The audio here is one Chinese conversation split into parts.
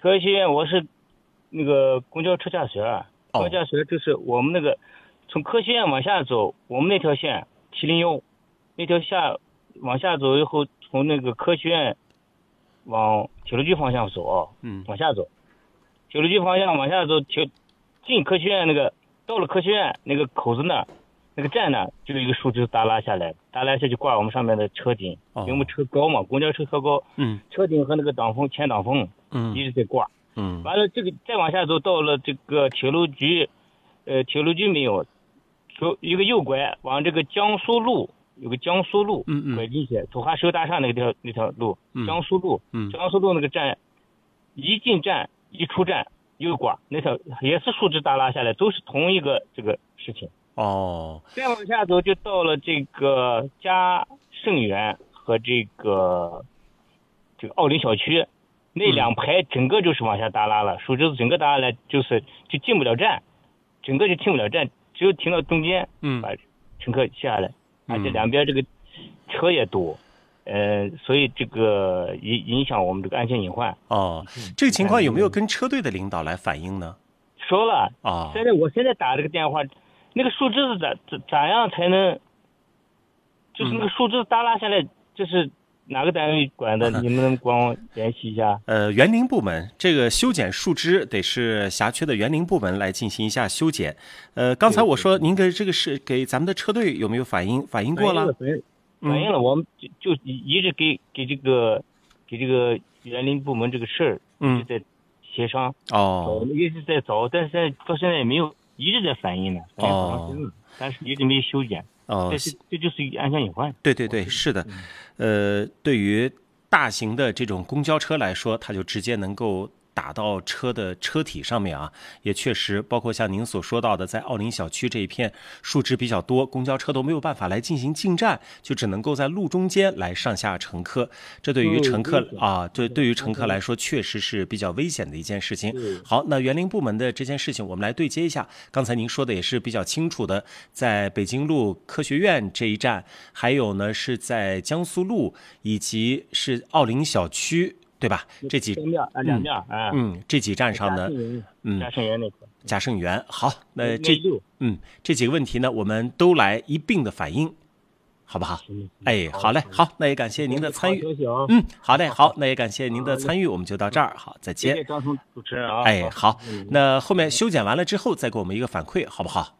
科学院我是那个公交车驾驶员，公交驾驶员就是我们那个从科学院往下走，我们那条线701那条往下走以后，从那个科学院往铁路局方向走，往下走，铁路局方向往下走，进科学院到了科学院那个口子那儿，那个站那儿就有一个树枝耷拉下来就挂我们上面的车顶，因为我们车高嘛，公交车车高，车顶和那个前挡风，一直在挂，完了这个再往下走到了这个铁路局没有，一个右拐往这个江苏路。有个江苏路，拐进去，土华石油大厦那条路，江苏路那个站，一进站一出站右拐，那条也是树枝耷拉下来，都是同一个这个事情。再往下走就到了这个嘉盛园和这个奥林小区，那两排整个就是往下耷拉了，树枝整个耷拉来就进不了站，整个就进不了站，只有停到中间，把乘客下来。而且两边这个车也多，所以这个影响我们这个安全隐患。 这个情况有没有跟车队的领导来反映呢？ 说了我现在打这个电话，那个树枝子咋样才能，就是那个树枝耷拉下来，这是哪个单位管的？你们能帮我联系一下？ 园林部门，这个修剪树枝得是辖区的园林部门来进行一下修剪。刚才我说您这个是给咱们的车队有没有反映过了？ 反映了，我们就一直给这个园林部门这个事儿一直在协商，一直在找，但是到现在也没有一直在反映呢，但是一直没有修剪。这就是一个安全隐患。 对，是的。对于大型的这种公交车来说，它就直接能够打到车的车体上面啊，也确实包括像您所说到的，在奥林小区这一片树枝比较多，公交车都没有办法来进行进站，就只能够在路中间来上下乘客。这对于乘客对于乘客来说确实是比较危险的一件事情。好，那园林部门的这件事情我们来对接一下。刚才您说的也是比较清楚的，在北京路科学院这一站，还有呢是在江苏路以及是奥林小区，对吧？这几两面这几站上呢， 嘉盛园那块， 嘉盛园。好，那这几个问题呢，我们都来一并的反映，好不好？好嘞，好，那也感谢您的参与。好嘞，好，那也感谢您的参与，我们就到这儿，好，再见。 谢谢张彤主持人啊。 好，那后面修剪完了之后再给我们一个反馈，好不好？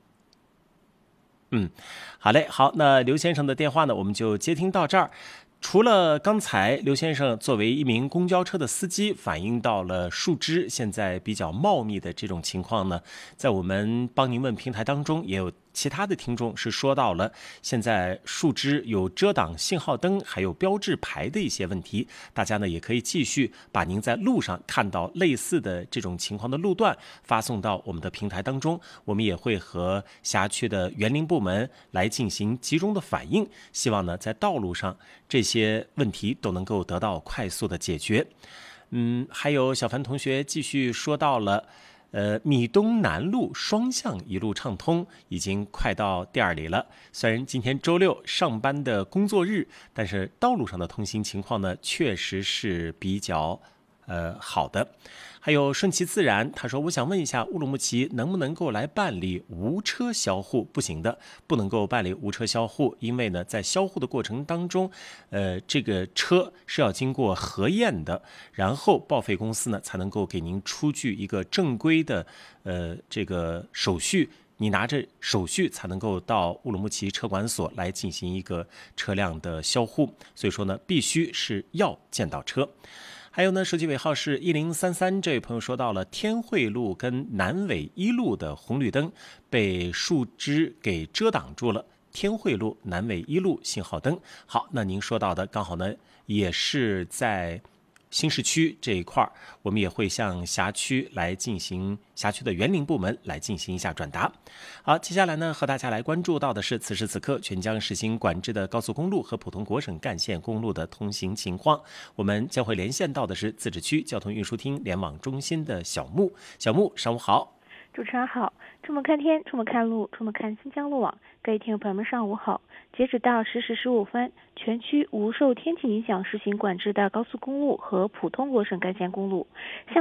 好嘞，好，那刘先生的电话呢，我们就接听到这儿。除了刚才刘先生作为一名公交车的司机反映到了树枝现在比较茂密的这种情况呢，在我们帮您问平台当中也有其他的听众是说到了现在树枝有遮挡信号灯还有标志牌的一些问题，大家呢也可以继续把您在路上看到类似的这种情况的路段发送到我们的平台当中，我们也会和辖区的园林部门来进行集中的反映，希望呢在道路上这些问题都能够得到快速的解决。还有小凡同学继续说到了米东南路双向一路畅通，已经快到店儿里了。虽然今天周六上班的工作日，但是道路上的通行情况呢，确实是比较好的。还有顺其自然，他说我想问一下乌鲁木齐能不能够来办理无车销户？不行的，不能够办理无车销户，因为呢在销户的过程当中这个车是要经过核验的，然后报废公司呢才能够给您出具一个正规的这个手续，你拿着手续才能够到乌鲁木齐车管所来进行一个车辆的销户，所以说呢必须是要见到车。还有呢，手机尾号是1033，这位朋友说到了天惠路跟南纬一路的红绿灯被树枝给遮挡住了，天惠路、南纬一路信号灯。好，那您说到的刚好呢也是在新市区这一块，我们也会向辖区来进行辖区的园林部门来进行一下转达。好，接下来呢和大家来关注到的是此时此刻全疆实行管制的高速公路和普通国省干线公路的通行情况。我们将会连线到的是自治区交通运输厅联网中心的小木。小木，上午好。 主持人好，出门看天，出门看路，出门看新疆路网。各位听众朋友们，上午好。截止到10时15分，全区无受天气影响实行管制的高速公路和普通国省干线公路。